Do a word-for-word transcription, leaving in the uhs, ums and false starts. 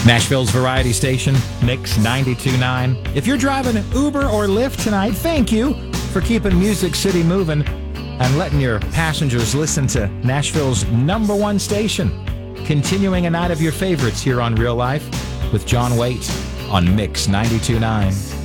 Nashville's variety station, Mix ninety-two point nine. If you're driving Uber or Lyft tonight, thank you for keeping Music City moving and letting your passengers listen to Nashville's number one station. Continuing a night of your favorites here on Real Life with John Waite on Mix ninety-two point nine.